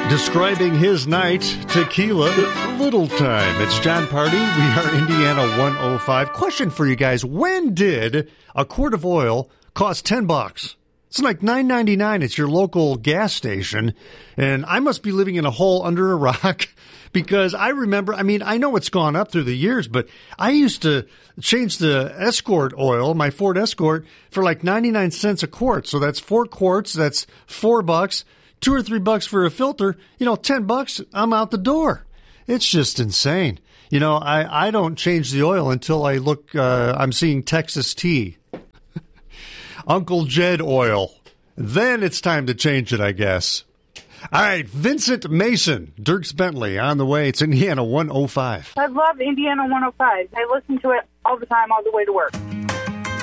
Describing his night, tequila, little time. It's John Party. We are Indiana 105. Question for you guys. When did a quart of oil cost $10? It's like $9.99 at your local gas station. And I must be living in a hole under a rock because I remember, I know it's gone up through the years, but I used to change the Escort oil, my Ford Escort, for like 99 cents a quart. So that's 4 quarts. That's $4. $2 or $3 for a filter, $10, I'm out the door. It's just insane. I don't change the oil until I look, I'm seeing Texas tea. Uncle Jed oil. Then it's time to change it, I guess. All right, Vincent Mason, Dierks Bentley on the way. It's Indiana 105. I love Indiana 105. I listen to it all the time, all the way to work.